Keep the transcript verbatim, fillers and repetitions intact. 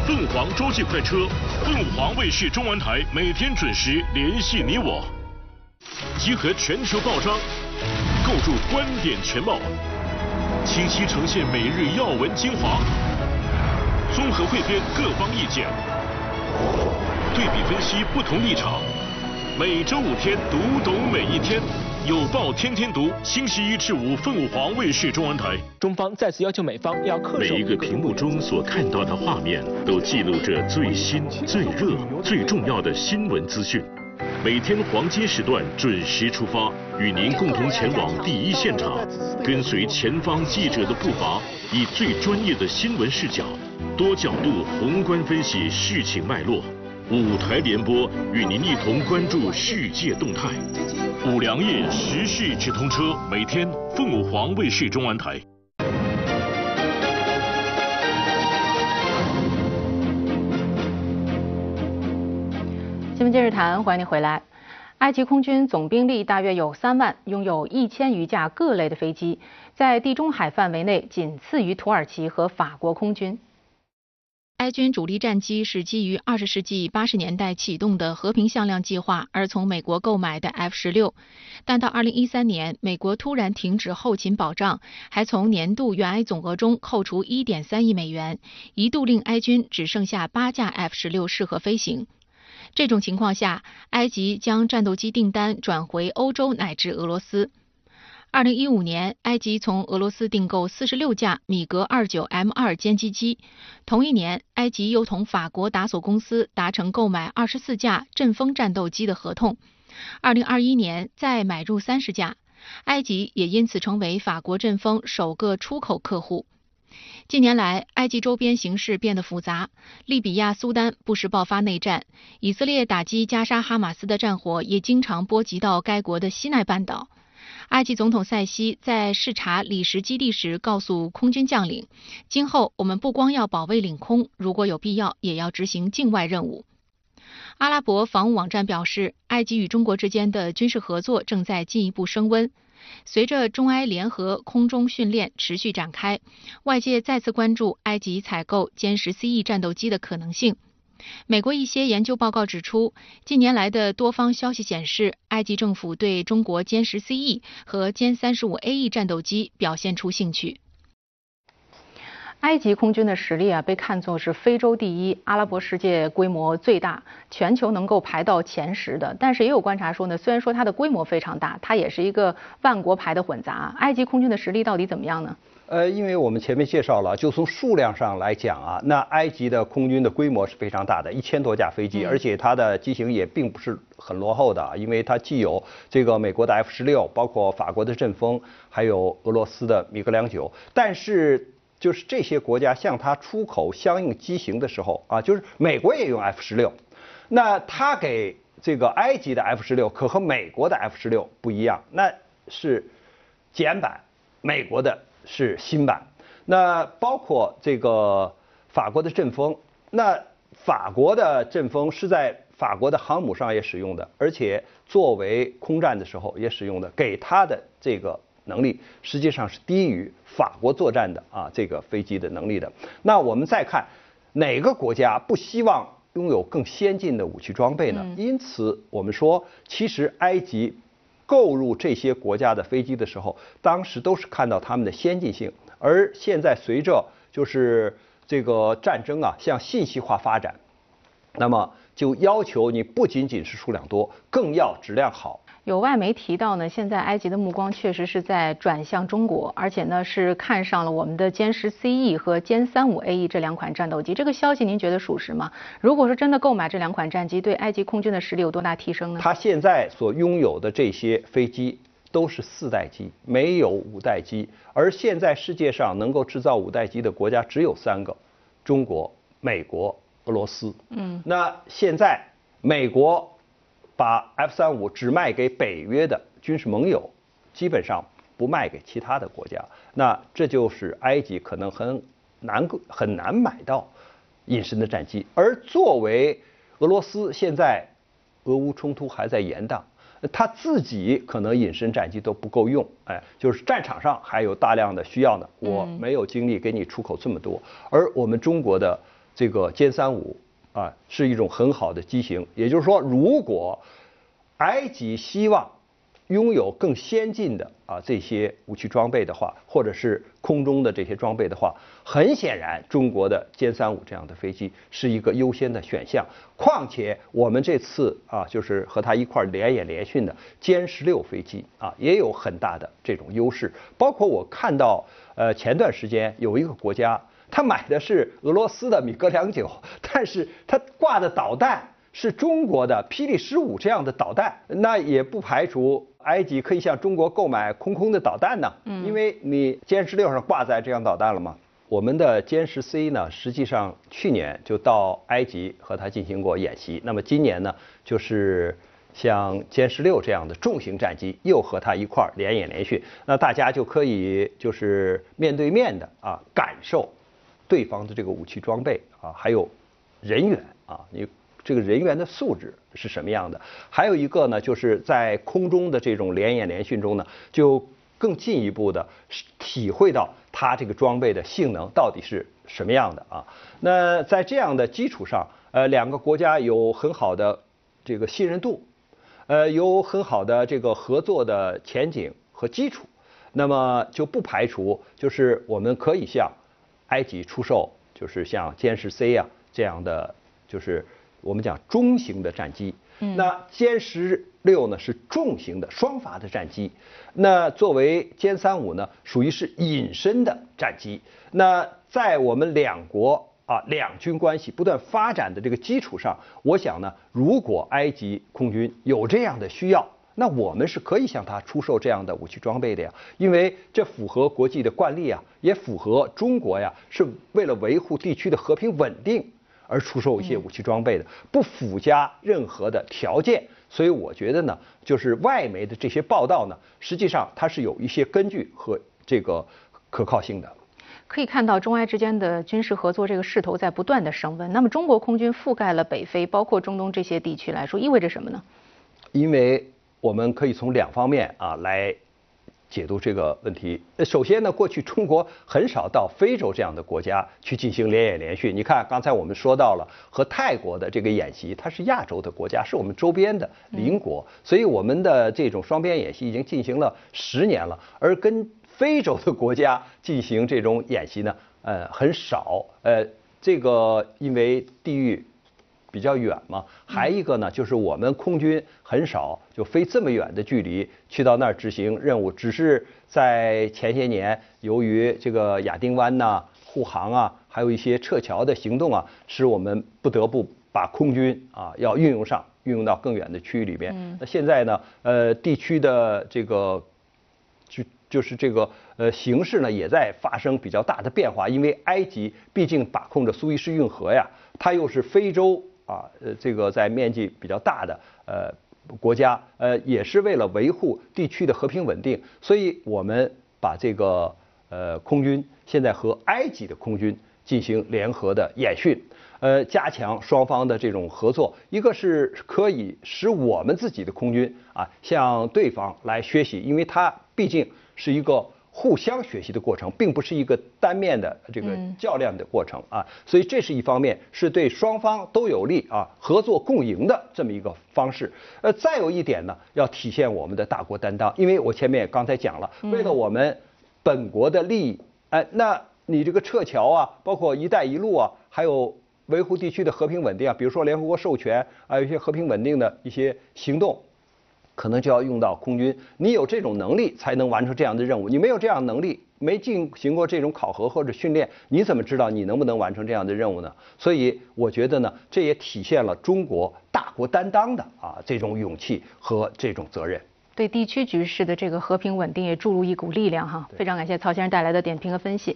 凤凰洲际快车，凤凰卫视中文台每天准时联系你我，集合全球报章，构筑观点全貌，清晰呈现每日要闻精华，综合汇编各方意见，对比分析不同立场。每周五天，读懂每一天。有报天天读，星期一至五凤凰卫视中文台。 中方再次要求美方要恪守。 每一个屏幕中所看到的画面，都记录着最新、最热、最重要的新闻资讯。每天黄金时段准时出发，与您共同前往第一现场，跟随前方记者的步伐，以最专业的新闻视角，多角度宏观分析事情脉络。五台联播与您一同关注世界动态。五粮液时事直通车，每天凤凰卫视中文台。 新闻今日谈，欢迎您回来。埃及空军总兵力大约有三万，拥有一千余架各类的飞机，在地中海范围内仅次于土耳其和法国空军。 埃军主力战机是基于二十世纪八十年代启动的和平向量计划而从美国购买的 F 十六，但到二零一三年，美国突然停止后勤保障，还从年度援埃总额中扣除 一点三亿美元，一度令埃军只剩下八架 F 十六适合飞行。这种情况下，埃及将战斗机订单转回欧洲乃至俄罗斯。二零一五年，埃及从俄罗斯订购四十六架米格二九 M 二歼击机。同一年，埃及又同法国达索公司达成购买二十四架阵风战斗机的合同。二零二一年再买入三十架，埃及也因此成为法国阵风首个出口客户。近年来，埃及周边形势变得复杂，利比亚、苏丹不时爆发内战，以色列打击加沙哈马斯的战火也经常波及到该国的西奈半岛。埃及总统塞西在视察里什基地时告诉空军将领，今后我们不光要保卫领空，如果有必要也要执行境外任务。阿拉伯防务网站表示，埃及与中国之间的军事合作正在进一步升温。随着中埃联合空中训练持续展开，外界再次关注埃及采购歼十 C E 战斗机的可能性。美国一些研究报告指出，近年来的多方消息显示，埃及政府对中国歼十 C E 和歼三十五 A E 战斗机表现出兴趣。 埃及空军的实力啊，被看作是非洲第一，阿拉伯世界规模最大，全球能够排到前十的。但是也有观察说呢，虽然说它的规模非常大，它也是一个万国牌的混杂。埃及空军的实力到底怎么样呢？ 呃，因为我们前面介绍了，就从数量上来讲啊，那埃及的空军的规模是非常大的，一千多架飞机，而且它的机型也并不是很落后的，因为它既有这个美国的 F 十六，包括法国的阵风，还有俄罗斯的米格两九，但是就是这些国家向它出口相应机型的时候啊，就是美国也用 F 十六，那它给这个埃及的 F 十六可和美国的 F 十六不一样，那是简版，美国的是新版。那包括这个法国的阵风，那法国的阵风是在法国的航母上也使用的，而且作为空战的时候也使用的，给它的这个能力实际上是低于法国作战的啊这个飞机的能力的。那我们再看哪个国家不希望拥有更先进的武器装备呢？嗯、因此我们说，其实埃及购入这些国家的飞机的时候，当时都是看到他们的先进性，而现在随着就是这个战争啊向信息化发展，那么就要求你不仅仅是数量多，更要质量好。 有外媒提到呢，现在埃及的目光确实是在转向中国，而且呢是看上了我们的歼十 C E 和歼三五 A E 这两款战斗机。这个消息您觉得属实吗？如果说真的购买这两款战机，对埃及空军的实力有多大提升呢？ 它现在所拥有的这些飞机都是四代机，没有五代机。而现在世界上能够制造五代机的国家只有三个：中国、美国、俄罗斯。嗯，那现在美国把 F 三五只卖给北约的军事盟友，基本上不卖给其他的国家。那这就是埃及可能很难很难买到隐身的战机。而作为俄罗斯现在俄乌冲突还在延宕，他自己可能隐身战机都不够用，哎，就是战场上还有大量的需要呢。我没有精力给你出口这么多，而我们中国的这个歼三五啊是一种很好的机型。也就是说，如果埃及希望拥有更先进的啊这些武器装备的话，或者是空中的这些装备的话，很显然中国的歼三五这样的飞机是一个优先的选项。况且我们这次啊就是和它一块联演联训的歼十六飞机啊也有很大的这种优势。包括我看到呃前段时间有一个国家，他买的是俄罗斯的米格两九，但是他挂的导弹是中国的霹雳十五这样的导弹，那也不排除埃及可以向中国购买空空的导弹呢。嗯，因为你歼十六上挂载这样导弹了嘛。我们的歼十 C 呢，实际上去年就到埃及和它进行过演习，那么今年呢，就是像歼十六这样的重型战机又和它一块儿联演联训，那大家就可以就是面对面的啊感受对方的这个武器装备啊，还有人员啊，你。这个人员的素质是什么样的？还有一个呢，就是在空中的这种联演联训中呢，就更进一步的体会到它这个装备的性能到底是什么样的啊。那在这样的基础上，呃，两个国家有很好的这个信任度，呃，有很好的这个合作的前景和基础，那么就不排除就是我们可以向埃及出售，就是像歼十 C 啊这样的，就是我们讲中型的战机。嗯、那歼十六呢是重型的双发的战机，那作为歼三五呢属于是隐身的战机。那在我们两国啊两军关系不断发展的这个基础上，我想呢，如果埃及空军有这样的需要，那我们是可以向他出售这样的武器装备的呀，因为这符合国际的惯例啊，也符合中国呀是为了维护地区的和平稳定而出售一些武器装备的，不附加任何的条件。所以我觉得呢，就是外媒的这些报道呢，实际上它是有一些根据和这个可靠性的。 可以看到中埃之间的军事合作这个势头在不断的升温。那么中国空军覆盖了北非，包括中东这些地区来说，意味着什么呢？ 因为我们可以从两方面啊来解读这个问题。首先呢，过去中国很少到非洲这样的国家去进行联演联训。你看，刚才我们说到了和泰国的这个演习，它是亚洲的国家，是我们周边的邻国，所以我们的这种双边演习已经进行了十年了。而跟非洲的国家进行这种演习呢，呃，很少。呃，这个因为地域比较远嘛，还一个呢，就是我们空军很少就飞这么远的距离去到那儿执行任务，只是在前些年，由于这个亚丁湾呐、护航啊，还有一些撤侨的行动啊，使我们不得不把空军啊要运用上，运用到更远的区域里边。嗯、那现在呢，呃，地区的这个就就是这个呃形势呢，也在发生比较大的变化，因为埃及毕竟把控着苏伊士运河呀，它又是非洲。啊，呃，这个在面积比较大的呃国家，呃，也是为了维护地区的和平稳定，所以我们把这个呃空军现在和埃及的空军进行联合的演训，呃，加强双方的这种合作，一个是可以使我们自己的空军啊向对方来学习，因为它毕竟是一个互相学习的过程，并不是一个单面的这个较量的过程啊，所以这是一方面，是对双方都有利啊，合作共赢的这么一个方式。呃，再有一点呢，要体现我们的大国担当，因为我前面刚才讲了，为了我们本国的利益，哎、呃，那你这个撤侨啊，包括“一带一路”啊，还有维护地区的和平稳定啊，比如说联合国授权啊，有一些和平稳定的一些行动。可能就要用到空军，你有这种能力才能完成这样的任务。你没有这样能力，没进行过这种考核或者训练，你怎么知道你能不能完成这样的任务呢？所以我觉得呢，这也体现了中国大国担当的啊这种勇气和这种责任。 对地区局势的这个和平稳定也注入一股力量哈。非常感谢曹先生带来的点评和分析。